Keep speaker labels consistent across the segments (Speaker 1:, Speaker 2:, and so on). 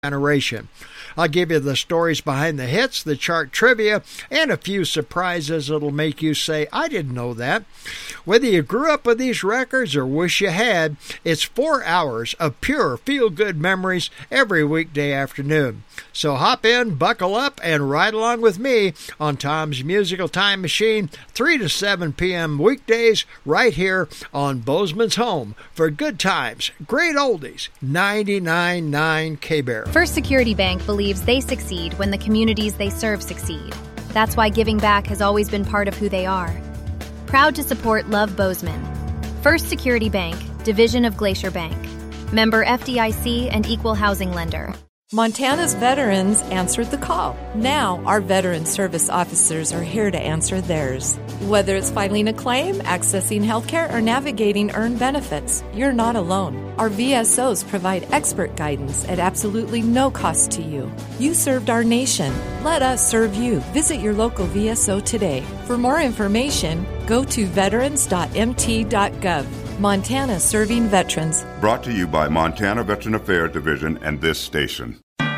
Speaker 1: generation. I'll give you the stories behind the hits, the chart trivia, and a few surprises that'll make you say, I didn't know that. Whether you grew up with these records or wish you had, it's 4 hours of pure feel-good memories every weekday afternoon. So hop in, buckle up, and ride along with me on Tom's Musical Time Machine, 3 to 7 p.m. weekdays, right here on Bozeman's home for good times, great oldies, 99.9 K-Bear.
Speaker 2: First Security Bank believes they succeed when the communities they serve succeed. That's why giving back has always been part of who they are. Proud to support Love Bozeman. First Security Bank, division of Glacier Bank. Member FDIC and equal housing lender.
Speaker 3: Montana's veterans answered the call. Now, our veteran service officers are here to answer theirs. Whether it's filing a claim, accessing healthcare, or navigating earned benefits, you're not alone. Our VSOs provide expert guidance at absolutely no cost to you. You served our nation. Let us serve you. Visit your local VSO today. For more information, go to veterans.mt.gov. Montana Serving Veterans.
Speaker 4: Brought to you by Montana Veteran Affairs Division and this station.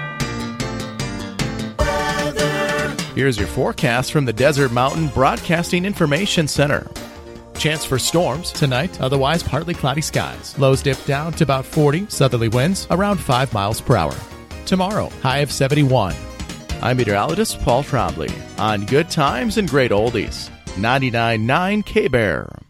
Speaker 5: Here's your forecast from the Desert Mountain Broadcasting Information Center. Chance for storms tonight, otherwise partly cloudy skies. Lows dip down to about 40, southerly winds around 5 miles per hour. Tomorrow, high of 71. I'm meteorologist Paul Trombley on Good Times and Great Oldies, 99.9 K-Bear.